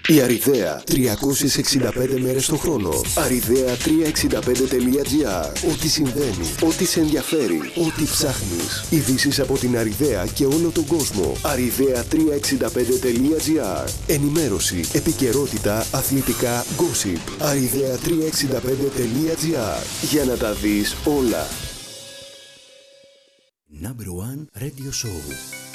Η Αριδαία, 365 μέρες το χρόνο. Arridea365.gr. Ό,τι συμβαίνει, ό,τι σε ενδιαφέρει, ό,τι ψάχνεις. Ειδήσεις από την Αριδαία και όλο τον κόσμο. Arridea365.gr. Ενημέρωση, επικαιρότητα, αθλητικά, gossip. Arridea365.gr. Για να τα δεις όλα. Number One Radio Show.